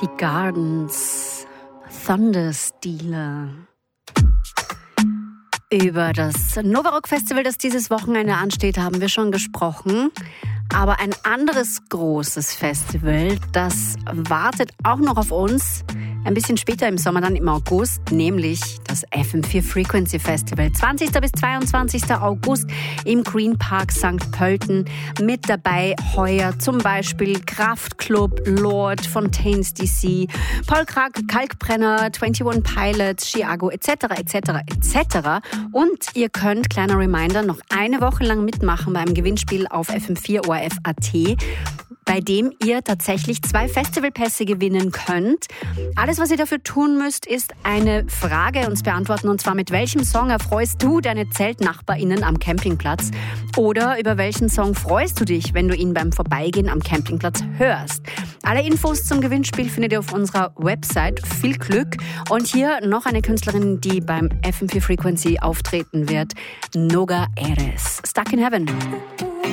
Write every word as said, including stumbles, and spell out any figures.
Die Gardens, Thunderstealer. Über das Nova Rock Festival, das dieses Wochenende ansteht, haben wir schon gesprochen. Aber ein anderes großes Festival, das wartet auch noch auf uns. Ein bisschen später im Sommer, dann im August, nämlich das F M vier Frequency Festival. zwanzigsten bis zweiundzwanzigsten August im Green Park Sankt Pölten. Mit dabei heuer zum Beispiel Kraftklub, Lord, Fontaines D C, Paul Krag, Kalkbrenner, einundzwanzig Pilots, Chiago et cetera et cetera et cetera. Und ihr könnt, kleiner Reminder, noch eine Woche lang mitmachen beim Gewinnspiel auf F M vier O R F Punkt A T, bei dem ihr tatsächlich zwei Festivalpässe gewinnen könnt. Alles, was ihr dafür tun müsst, ist eine Frage uns beantworten, und zwar: Mit welchem Song erfreust du deine ZeltnachbarInnen am Campingplatz? Oder über welchen Song freust du dich, wenn du ihn beim Vorbeigehen am Campingplatz hörst? Alle Infos zum Gewinnspiel findet ihr auf unserer Website. Viel Glück! Und hier noch eine Künstlerin, die beim F M vier Frequency auftreten wird: Noga Erez. Stuck in Heaven.